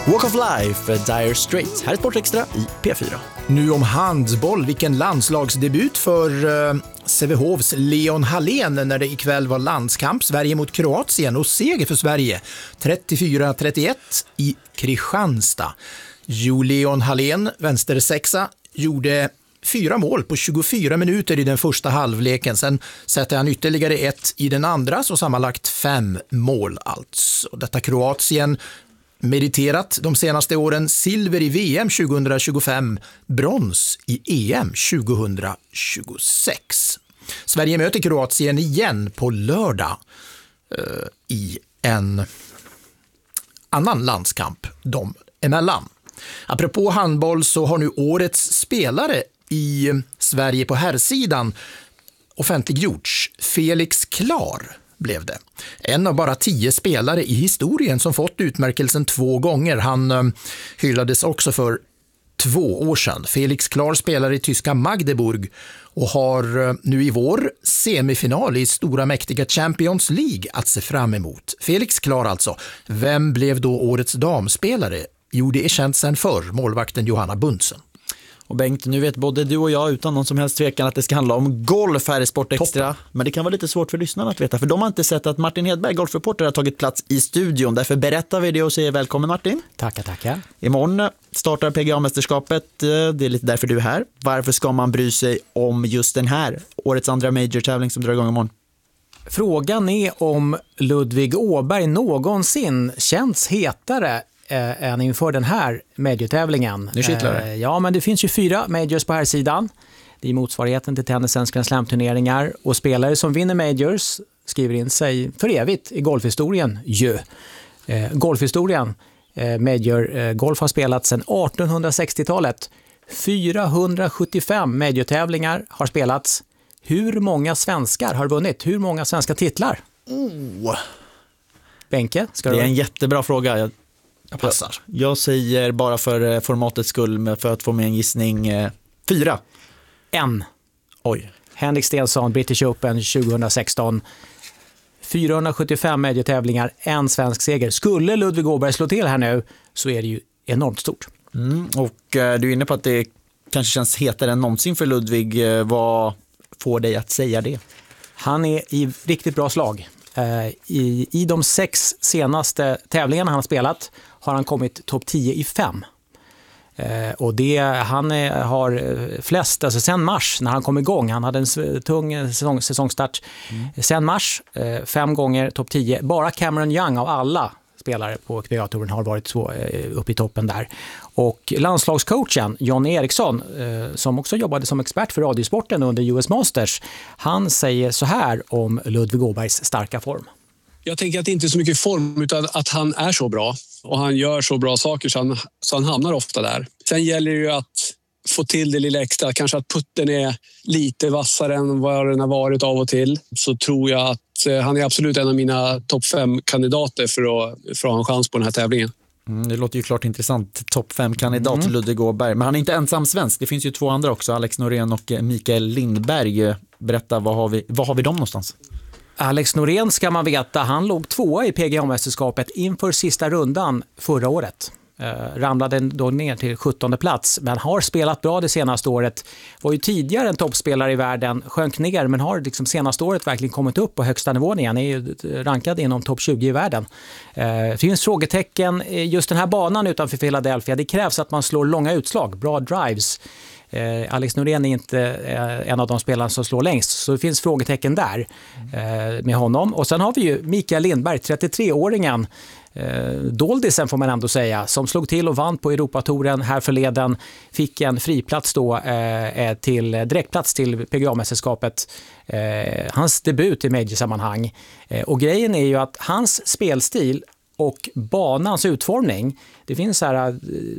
Walk of Life, Dire Straits. Här är Sportextra i P4. Nu om handboll, vilken landslagsdebut för Sävehofs Leon Hallén när det ikväll var landskamp Sverige mot Kroatien och seger för Sverige 34-31 i Kristianstad. Leon Hallén, vänstersexa, gjorde 4 mål på 24 minuter i den första halvleken. Sen sätter han ytterligare 1 i den andra, så sammanlagt 5 mål alltså. Detta Kroatien meriterat de senaste åren, silver i VM 2025, brons i EM 2026. Sverige möter Kroatien igen på lördag i en annan landskamp dem emellan. Apropå handboll så har nu årets spelare i Sverige på herrsidan offentliggjorts. Felix Klar blev det. En av bara 10 spelare i historien som fått utmärkelsen 2 gånger. Han hyllades också för 2 år sedan. Felix Klar spelar i tyska Magdeburg och har nu i vår semifinal i stora mäktiga Champions League att se fram emot. Felix Klar alltså. Vem blev då årets damspelare? Jo, det är känt sedan förr, målvakten Johanna Bundsen. Och Bengt, nu vet både du och jag utan någon som helst tvekan att det ska handla om golf här i Sportextra. Toppen. Men det kan vara lite svårt för lyssnarna att veta, för de har inte sett att Martin Hedberg, golfreporter, har tagit plats i studion. Därför berättar vi det och säger välkommen Martin. Tackar. Imorgon startar PGA-mästerskapet. Det är lite därför du är här. Varför ska man bry sig om just den här, årets andra major-tävling som drar igång imorgon? Frågan är om Ludvig Åberg någonsin känns hetare än inför den här major-tävlingen. Nu kittlar det. Ja, men det finns ju 4 majors på här sidan. Det är motsvarigheten till tennisens Grand Slam-turneringar. Och spelare som vinner majors skriver in sig för evigt i golfhistorien. Golfhistorien. Major-golf har spelat sedan 1860-talet. 475 major-tävlingar har spelats. Hur många svenskar har vunnit? Hur många svenska titlar? Benke, ska det du... är en jättebra fråga. Jag passar. Jag säger bara för formatets skull, för att få med en gissning, 4. 1. Oj. Henrik Stenson, British Open 2016. 475 medietävlingar, 1 svensk seger. Skulle Ludvig Åberg slå till här nu så är det ju enormt stort. Och du är inne på att det kanske känns hetare än någonsin för Ludvig. Vad får dig att säga det? Han är i riktigt bra slag. I de 6 senaste tävlingarna han har spelat har han kommit topp 10 i 5. Och han har flest, alltså sen mars när han kom igång, han hade en tung säsongstart. Sen mars 5 gånger topp 10. Bara Cameron Young av alla spelare på PGA-touren har varit så uppe i toppen där. Och landslagscoachen John Eriksson, som också jobbade som expert för radiosporten under US Masters, han säger så här om Ludvig Åbergs starka form. Jag tänker att det inte är så mycket form utan att han är så bra och han gör så bra saker så han hamnar ofta där. Sen gäller det ju att få till det lilla extra, kanske att putten är lite vassare än vad den har varit av och till. Så tror jag att han är absolut en av mina topp 5-kandidater för att ha en chans på den här tävlingen. Det låter ju klart intressant. Topp 5-kandidat Ludvig Åberg. Men han är inte ensam svensk. Det finns ju 2 andra också. Alex Norén och Mikael Lindberg. Berätta, vad har vi dem någonstans? Alex Norén ska man veta, han låg 2 i PGA-mästerskapet inför sista rundan förra året. Ramlade då ner till 17:e plats, men har spelat bra det senaste året. Var ju tidigare en toppspelare i världen, sjönk ner, men har liksom senaste året verkligen kommit upp på högsta nivån igen. Är ju rankad inom topp 20 i världen. Det finns frågetecken. Just den här banan utanför Philadelphia, det krävs att man slår långa utslag, bra drives. Alex Norén är inte en av de spelarna som slår längst, så det finns frågetecken där med honom. Och sen har vi ju Mikael Lindberg, 33-åringen, doldisen får man ändå säga, som slog till och vann på Europatouren här förleden, fick en friplats då till direktplats till PGA-mästerskapet, hans debut i major-sammanhang. Och grejen är ju att hans spelstil och banans utformning, det finns så här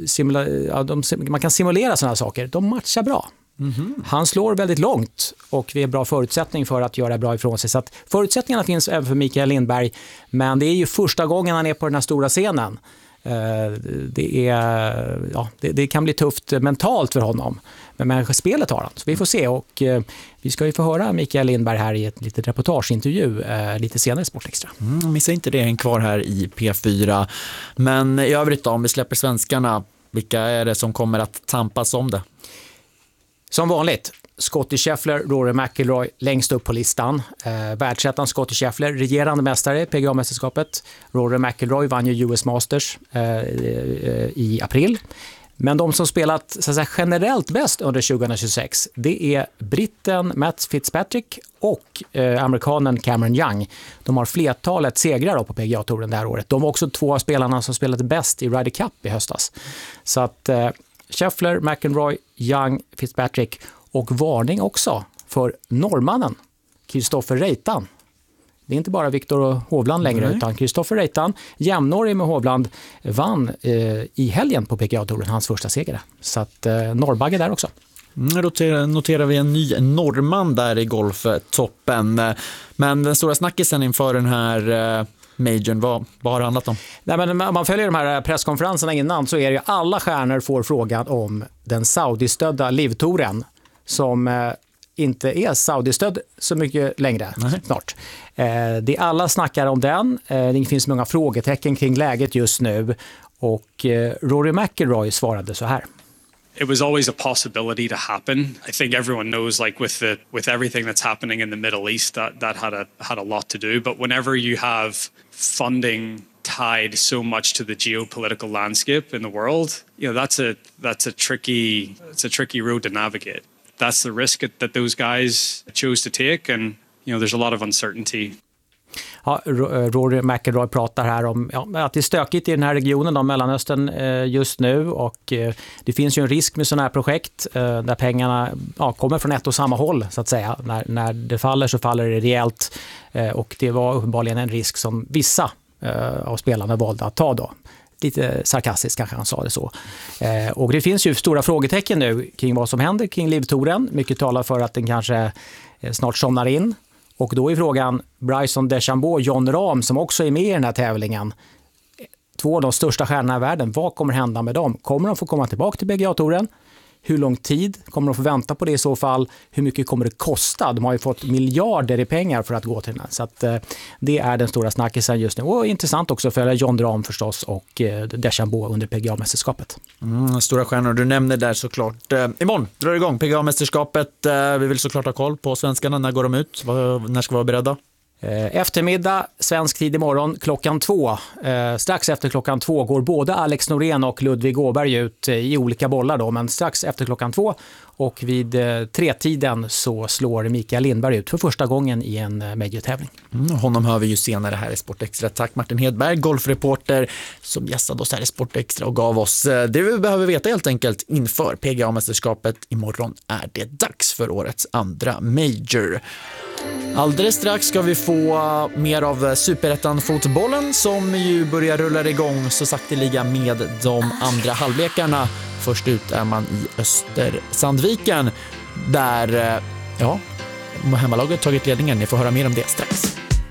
man kan simulera sådana saker, de matchar bra. Han slår väldigt långt och det är bra förutsättning för att göra bra ifrån sig. Så att förutsättningarna finns även för Mikael Lindberg, men det är ju första gången han är på den här stora scenen. Det kan bli tufft mentalt för honom. Men spelet har han, så vi får se. Och vi ska ju få höra Mikael Lindberg här i ett litet reportageintervju lite senare i Sportextra. Missa inte det, en kvar här i P4. Men i övrigt då, om vi släpper svenskarna, vilka är det som kommer att tampas om det? Som vanligt, Scottie Scheffler, Rory McIlroy längst upp på listan. Världsettan Scottie Scheffler, regerande mästare i PGA-mästerskapet. Rory McIlroy vann ju US Masters i april. Men de som spelat så att säga, generellt bäst under 2026, det är britten Matt Fitzpatrick och amerikanen Cameron Young. De har flertalet segrar på PGA-touren det här året. De var också två av spelarna som spelat bäst i Ryder Cup i höstas. Så att Scheffler, McIlroy, Young, Fitzpatrick, och varning också för norrmannen Kristoffer Reitan. Det är inte bara Viktor Hovland längre, utan Kristoffer Reitan, jämnårig med Hovland, vann i helgen på PGA-touren, hans första seger. Så att norrbagge där också. Noterar vi en ny norrman där i golftoppen. Men den stora snackisen inför den här majorn, vad har det handlat om? Nej, men om man följer de här presskonferenserna innan så är det ju alla stjärnor får frågan om den Saudi-stödda LIV-touren som inte är Saudi-stödd så mycket längre snart. Det alla snackar om den. Det finns många frågetecken kring läget just nu. Och Rory McIlroy svarade så här. It was always a possibility to happen. I think everyone knows, like with everything that's happening in the Middle East, that had a lot to do. But whenever you have funding tied so much to the geopolitical landscape in the world, that's a tricky road to navigate. That's the risk that those guys chose to take, and there's a lot of uncertainty. Ja, Rory McIlroy pratar här om att det är stökigt i den här regionen av Mellanöstern just nu, och det finns ju en risk med sådana här projekt där pengarna kommer från ett och samma håll så att säga. När det faller så faller det rejält, och det var uppenbarligen en risk som vissa av spelarna valde att ta då. Lite sarkastiskt kanske han sa det så. Och det finns ju stora frågetecken nu kring vad som händer kring LIV-touren. Mycket talar för att den kanske snart somnar in. Och då är frågan Bryson DeChambeau och Jon Rahm, som också är med i den här tävlingen. Två av de största stjärnorna i världen. Vad kommer hända med dem? Kommer de få komma tillbaka till PGA-touren? Hur lång tid kommer de få vänta på det i så fall? Hur mycket kommer det kosta? De har ju fått miljarder i pengar för att gå till den här. Så att, det är den stora snackisen just nu. Och intressant också att följa Jon Rahm förstås och DeChambeau under PGA-mästerskapet. Stora stjärnor du nämner där såklart. Imorgon drar igång PGA-mästerskapet. Vi vill såklart ha koll på svenskarna. När går de ut? När ska vi vara beredda? Eftermiddag, svensk tid imorgon, 2:00. Strax efter 2:00 går både Alex Norén och Ludvig Åberg ut i olika bollar då, men strax efter 2:00 och vid 3-tiden så slår Mikael Lindberg ut för första gången i en major-tävling. Honom hör vi ju senare här i Sportextra. Tack Martin Hedberg, golfreporter som gästade oss här i Sportextra och gav oss det vi behöver veta helt enkelt inför PGA-mästerskapet. Imorgon är det dags för årets andra major. Alldeles strax ska vi få mer av Superettan-fotbollen som ju börjar rulla igång så sakteliga med de andra halvlekarna. Först ut är man i Östersandviken där hemmalaget tagit ledningen. Ni får höra mer om det strax.